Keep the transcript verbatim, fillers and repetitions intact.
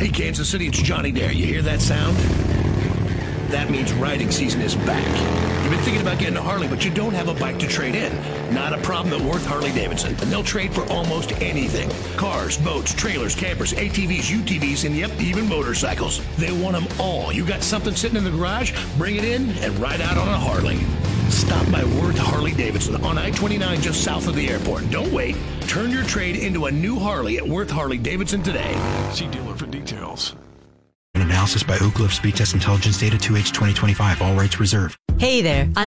Hey, Kansas City, it's Johnny Dare. You hear that sound? That means riding season is back. You've been thinking about getting a Harley, but you don't have a bike to trade in. Not a problem at Worth Harley-Davidson, and they'll trade for almost anything. Cars, boats, trailers, campers, A T Vs, U T Vs, and yep, even motorcycles. They want them all. You got something sitting in the garage? Bring it in and ride out on a Harley. Stop by Worth Harley-Davidson on I twenty-nine just south of the airport. Don't wait. Turn your trade into a new Harley at Worth Harley-Davidson today. See dealer for details. An analysis by Oak Cliff Speed Test Intelligence Data two H twenty twenty-five. All rights reserved. Hey there.